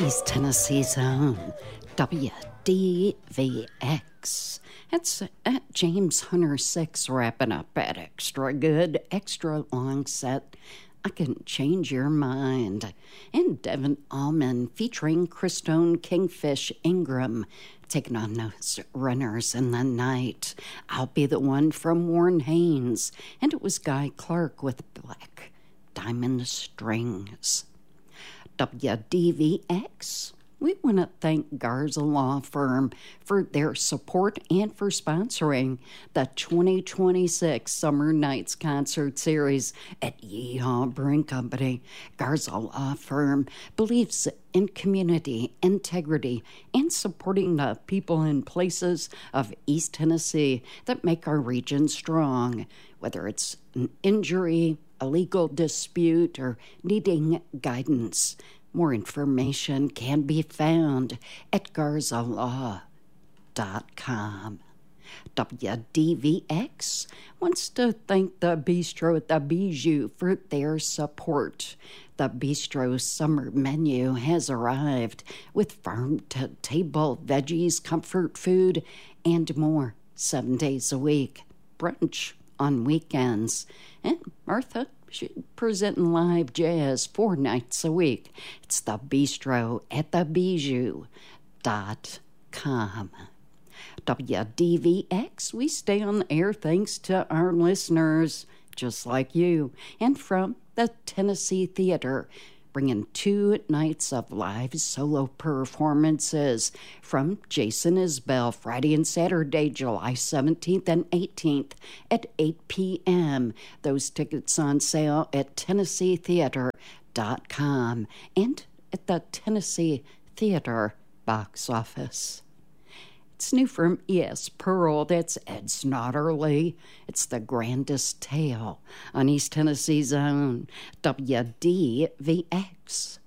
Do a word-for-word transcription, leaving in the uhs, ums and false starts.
East Tennessee's own W D V X. It's at James Hunter six, wrapping up at Extra Good, Extra Long Set. I Can Change Your Mind. And Devin Allman featuring Christone Kingfish Ingram taking on those runners in the night. I'll Be the One from Warren Haynes. And it was Guy Clark with Black Diamond Strings. W D V X. We want to thank Garza Law Firm for their support and for sponsoring the twenty twenty-six Summer Nights Concert Series at Yeehaw Brewing Company. Garza Law Firm believes in community, integrity, and supporting the people and places of East Tennessee that make our region strong, whether it's an injury, a legal dispute, or needing guidance. More information can be found at garza law dot com. W D V X wants to thank the Bistro at the Bijou for their support. The Bistro summer menu has arrived with farm-to-table veggies, comfort food, and more seven days a week. Brunch on weekends. And Martha, she's presenting live jazz four nights a week. It's the Bistro at the Bijou dot com. W D V X, we stay on the air thanks to our listeners, just like you, and from the Tennessee Theater, bringing two nights of live solo performances from Jason Isbell, Friday and Saturday, July seventeenth and eighteenth at eight p.m. Those tickets on sale at tennessee theater dot com and at the Tennessee Theater box office. It's new from E S. Pearl. That's Ed Snodderly. It's The Grandest Tale on East Tennessee's own W D V X.